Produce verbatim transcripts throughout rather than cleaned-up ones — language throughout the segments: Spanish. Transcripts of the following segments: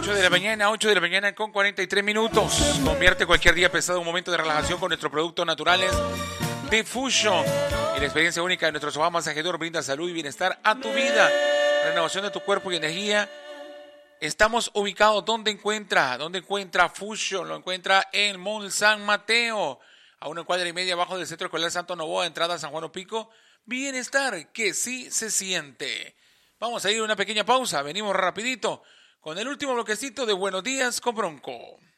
ocho de la mañana, ocho de la mañana con cuarenta y tres minutos. Convierte cualquier día pesado en un momento de relajación con nuestros productos naturales de Fusion. Y la experiencia única de nuestro sofá masajeador brinda salud y bienestar a tu vida. Renovación de tu cuerpo y energía. Estamos ubicados donde encuentra, donde encuentra Fusion. Lo encuentra en Mall San Mateo, a una cuadra y media abajo del Centro Escolar Santo Novoa, entrada a San Juan Opico. Bienestar que sí se siente. Vamos a ir a una pequeña pausa. Venimos rapidito con el último bloquecito de Buenos Días con Bronco.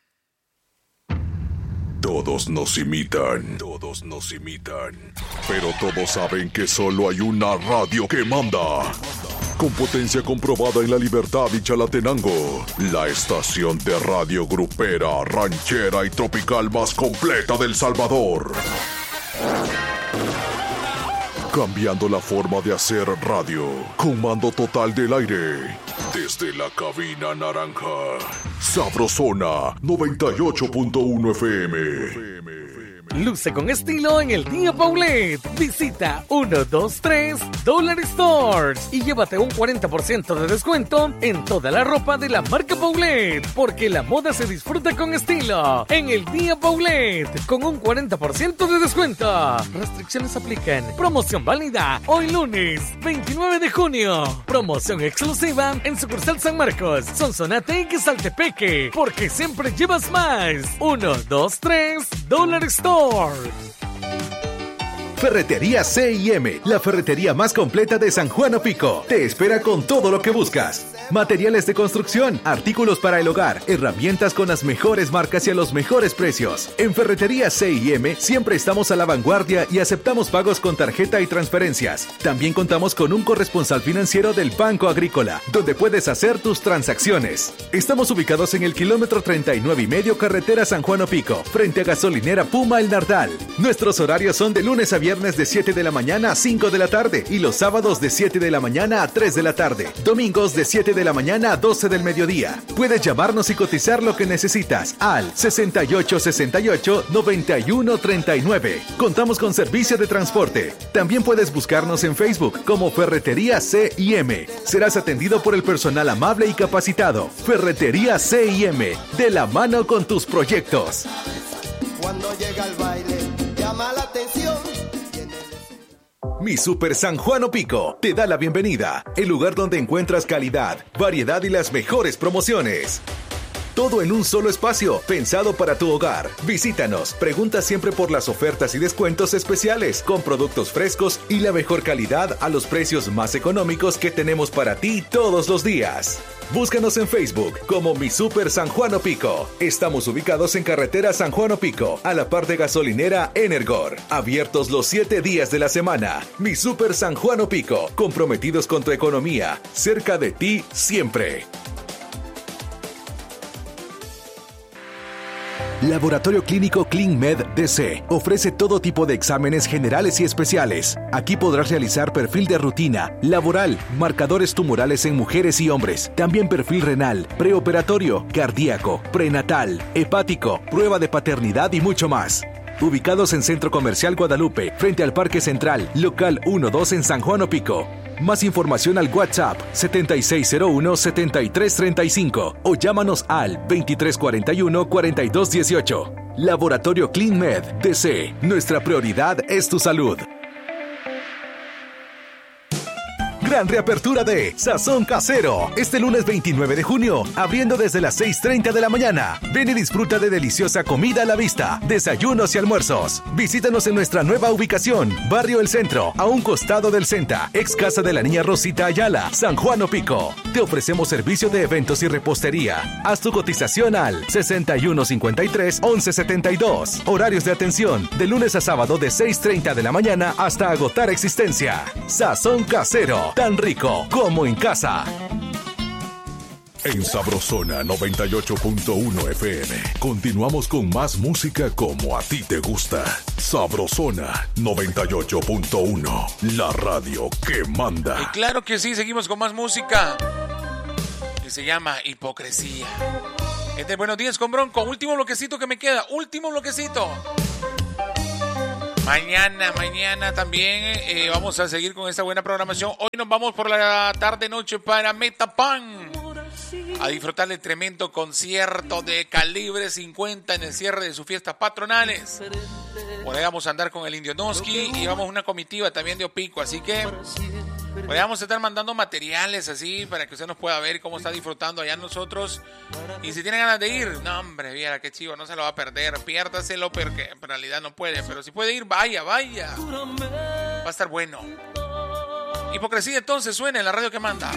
Todos nos imitan, todos nos imitan, pero todos saben que solo hay una radio que manda. Con potencia comprobada en La Libertad y Chalatenango, la estación de radio grupera, ranchera y tropical más completa del Salvador. Cambiando la forma de hacer radio, con mando total del aire. Desde la cabina naranja, Sabrosona noventa y ocho punto uno F M. Luce con estilo en el Día Paulette. Visita uno dos tres Dollar Stores y llévate un cuarenta por ciento de descuento en toda la ropa de la marca Paulette, porque la moda se disfruta con estilo en el Día Paulette, con un cuarenta por ciento de descuento. Restricciones aplican. Promoción válida hoy lunes veintinueve de junio. Promoción exclusiva en sucursal San Marcos, Sonsonate y Quesaltepeque, porque siempre llevas más. uno dos tres Dollar Stores. Ferretería C y M, la ferretería más completa de San Juan Opico. Te espera con todo lo que buscas. Materiales de construcción, artículos para el hogar, herramientas con las mejores marcas y a los mejores precios. En Ferretería C y M siempre estamos a la vanguardia y aceptamos pagos con tarjeta y transferencias. También contamos con un corresponsal financiero del Banco Agrícola, donde puedes hacer tus transacciones. Estamos ubicados en el kilómetro treinta y nueve y medio carretera San Juan Opico, frente a gasolinera Puma El Nardal. Nuestros horarios son de lunes a viernes Viernes de siete de la mañana a cinco de la tarde y los sábados de siete de la mañana a tres de la tarde. Domingos de siete de la mañana a doce del mediodía. Puedes llamarnos y cotizar lo que necesitas al sesenta y ocho sesenta y ocho noventa y uno treinta y nueve. Contamos con servicio de transporte. También puedes buscarnos en Facebook como Ferretería C y M. Serás atendido por el personal amable y capacitado. Ferretería C y M, de la mano con tus proyectos. Cuando llega el baile, llama la atención. Mi Super San Juan Opico te da la bienvenida, el lugar donde encuentras calidad, variedad y las mejores promociones. Todo en un solo espacio, pensado para tu hogar. Visítanos, pregunta siempre por las ofertas y descuentos especiales, con productos frescos y la mejor calidad a los precios más económicos que tenemos para ti todos los días. Búscanos en Facebook como Mi Super San Juan Opico. Estamos ubicados en carretera San Juan Opico, a la par de gasolinera Energor. Abiertos los siete días de la semana. Mi Super San Juan Opico, comprometidos con tu economía, cerca de ti siempre. Laboratorio Clínico ClinMed D C ofrece todo tipo de exámenes generales y especiales. Aquí podrás realizar perfil de rutina, laboral, marcadores tumorales en mujeres y hombres, también perfil renal, preoperatorio, cardíaco, prenatal, hepático, prueba de paternidad y mucho más. Ubicados en Centro Comercial Guadalupe, frente al Parque Central, local uno dos en San Juan Opico. Más información al WhatsApp setenta y seis cero uno setenta y tres treinta y cinco o llámanos al veintitrés cuarenta y uno cuarenta y dos dieciocho. Laboratorio ClinMed D C. Nuestra prioridad es tu salud. Gran reapertura de Sazón Casero. Este lunes veintinueve de junio, abriendo desde las seis treinta de la mañana. Ven y disfruta de deliciosa comida a la vista, desayunos y almuerzos. Visítanos en nuestra nueva ubicación, Barrio El Centro, a un costado del Centa, ex casa de la niña Rosita Ayala, San Juan Opico. Te ofrecemos servicio de eventos y repostería. Haz tu cotización al sesenta y uno cincuenta y tres once setenta y dos. Horarios de atención, de lunes a sábado de seis treinta de la mañana hasta agotar existencia. Sazón Casero. Tan rico como en casa. En Sabrosona noventa y ocho punto uno F M. Continuamos con más música como a ti te gusta. Sabrosona noventa y ocho punto uno. La radio que manda. Y claro que sí, seguimos con más música. Que se llama Hipocresía. Este Buenos Días con Bronco. Último bloquecito que me queda. Último bloquecito. Mañana, mañana también eh, vamos a seguir con esta buena programación. Hoy nos vamos por la tarde-noche para Metapan. a disfrutar del tremendo concierto de Calibre cincuenta en el cierre de sus fiestas patronales. Por ahí vamos a andar con el Indio Noski y vamos una comitiva también de Opico, así que por ahí vamos a estar mandando materiales así para que usted nos pueda ver cómo está disfrutando allá nosotros. Y si tiene ganas de ir, no hombre, viera qué chivo, no se lo va a perder, piérdaselo porque en realidad no puede, pero si puede ir, vaya, vaya, va a estar bueno. Hipocresía entonces suena en la radio que manda.